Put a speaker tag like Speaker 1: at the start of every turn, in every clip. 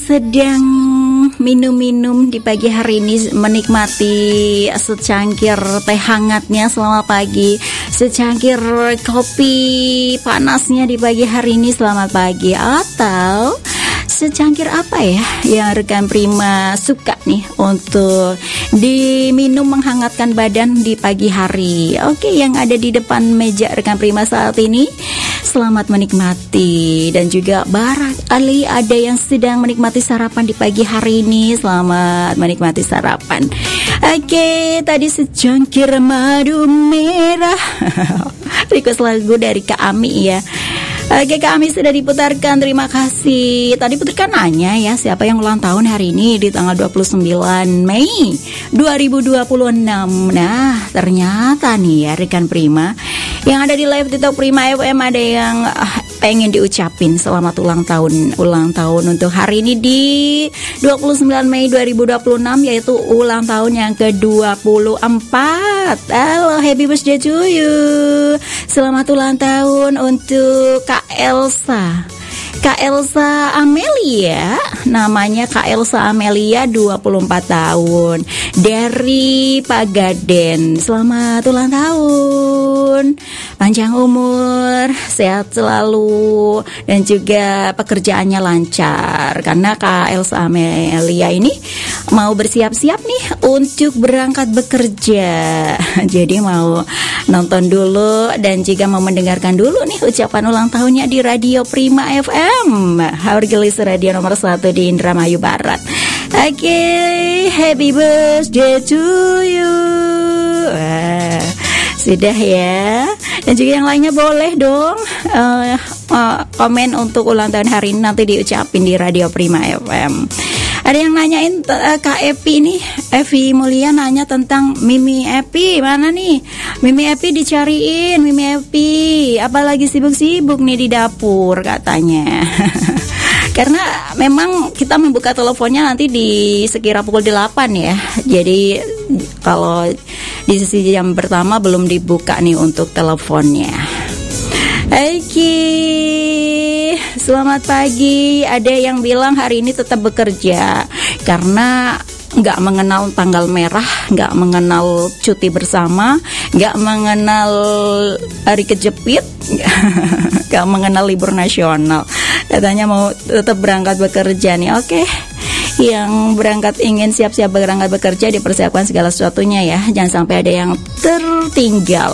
Speaker 1: sedang minum-minum di pagi hari ini, menikmati secangkir teh hangatnya selama pagi, secangkir kopi panasnya di pagi hari ini selamat pagi, atau secangkir apa ya yang rekan Prima suka nih untuk diminum menghangatkan badan di pagi hari. Oke, yang ada di depan meja rekan Prima saat ini, selamat menikmati. Dan juga barangkali ada yang sedang menikmati sarapan di pagi hari ini, selamat menikmati sarapan. Oke, tadi secangkir madu merah request lagu dari Kak Ami ya. Oke, Kak Ami sudah diputarkan, terima kasih. Tadi Putri kan nanya ya, siapa yang ulang tahun hari ini di tanggal 29 Mei 2026. Nah, ternyata nih ya rekan Prima, yang ada di live TikTok Prima FM ada yang pengen diucapin selamat ulang tahun untuk hari ini di 29 Mei 2026, yaitu ulang tahun yang ke-24. Halo, happy birthday to you. Selamat ulang tahun untuk Kak Elsa Amelia, namanya Kak Elsa Amelia, 24 tahun, dari Pagaden. Selamat ulang tahun, panjang umur, sehat selalu, dan juga pekerjaannya lancar. Karena Kak Elsa Amelia ini mau bersiap-siap nih untuk berangkat bekerja. Jadi mau nonton dulu dan juga mau mendengarkan dulu nih ucapan ulang tahunnya di Radio Prima FM, Hargelis Radio nomor 1 di Indramayu Barat. Oke, happy birthday to you. Sudah ya. Dan juga yang lainnya boleh dong komen untuk ulang tahun hari ini, nanti diucapin di Radio Prima FM. Ada yang nanyain Kak Epi nih, Evi Mulia nanya tentang Mimi Epi, mana nih? Mimi Epi dicariin, Mimi Epi apalagi sibuk-sibuk nih di dapur katanya. Karena memang kita membuka teleponnya nanti di sekira pukul 8 ya. Jadi kalau di sesi jam pertama belum dibuka nih untuk teleponnya. Oke, selamat pagi. Ada yang bilang hari ini tetap bekerja karena nggak mengenal tanggal merah, nggak mengenal cuti bersama, nggak mengenal hari kejepit, nggak mengenal libur nasional. Katanya mau tetap berangkat bekerja nih. Oke, yang berangkat ingin siap-siap berangkat bekerja, dipersiapkan segala sesuatunya ya, jangan sampai ada yang tertinggal.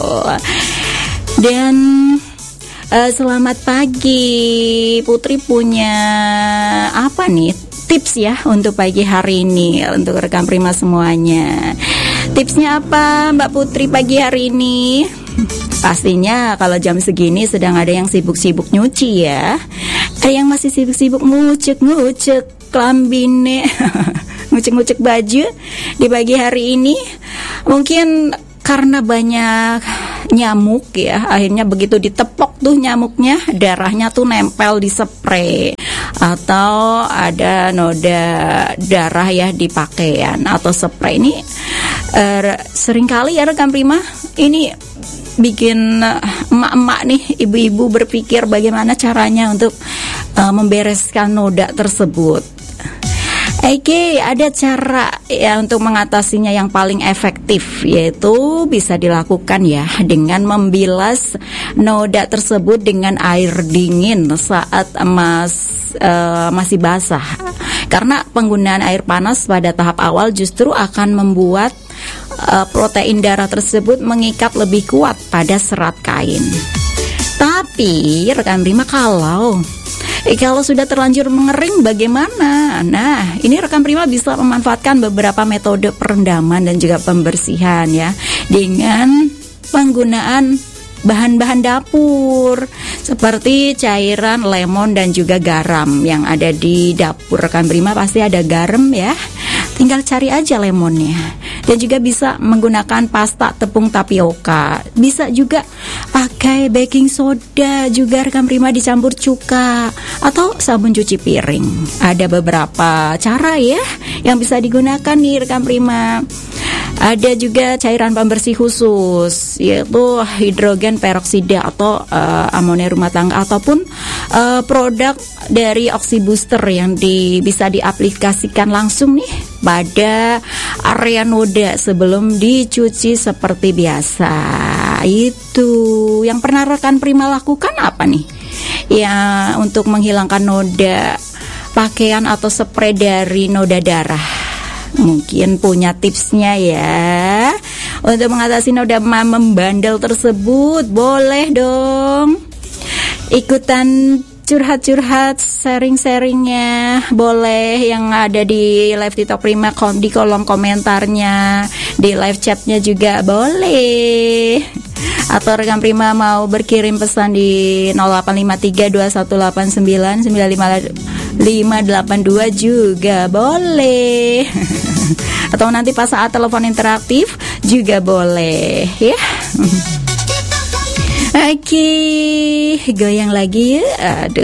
Speaker 1: Dan selamat pagi, Putri punya apa nih tips ya untuk pagi hari ini untuk rekan Prima semuanya. Tipsnya apa Mbak Putri pagi hari ini? Pastinya kalau jam segini sedang ada yang sibuk-sibuk nyuci ya. Ada yang masih sibuk-sibuk ngucek-ngucek klambine, ngucek-ngucek baju di pagi hari ini. Mungkin karena banyak nyamuk ya, akhirnya begitu ditepok tuh nyamuknya, darahnya tuh nempel di spray, atau ada noda darah ya di pakaian atau spray. Ini seringkali ya rekan Prima, ini bikin emak-emak nih, ibu-ibu berpikir bagaimana caranya untuk membereskan noda tersebut. Oke, ada cara ya untuk mengatasinya yang paling efektif, yaitu bisa dilakukan ya dengan membilas noda tersebut dengan air dingin saat masih basah. Karena penggunaan air panas pada tahap awal justru akan membuat protein darah tersebut mengikat lebih kuat pada serat kain. Tapi rekan Prima, kalau sudah terlanjur mengering bagaimana? Nah, ini rekan Prima bisa memanfaatkan beberapa metode perendaman dan juga pembersihan ya, dengan penggunaan bahan-bahan dapur seperti cairan lemon dan juga garam yang ada di dapur. Rekan Prima pasti ada garam ya, tinggal cari aja lemonnya. Dan juga bisa menggunakan pasta tepung tapioka, bisa juga pakai baking soda juga rekan Prima, dicampur cuka, atau sabun cuci piring. Ada beberapa cara ya yang bisa digunakan nih rekan Prima. Ada juga cairan pembersih khusus, yaitu hidrogen peroksida atau amonia rumah tangga, ataupun produk dari oxybooster yang bisa diaplikasikan langsung nih pada area noda sebelum dicuci seperti biasa. Itu yang pernah rekan Prima lakukan apa nih? Ya, untuk menghilangkan noda pakaian atau spray dari noda darah. Mungkin punya tipsnya ya untuk mengatasi noda membandel tersebut. Boleh dong ikutan curhat-curhat, sharing-sharingnya. Boleh yang ada di live TikTok Prima di kolom komentarnya, di live chatnya juga boleh. Atau rekan Prima mau berkirim pesan di 085321899582 juga boleh. Atau nanti pas saat telepon interaktif juga boleh ya. Oke, goyang lagi ya. Aduh.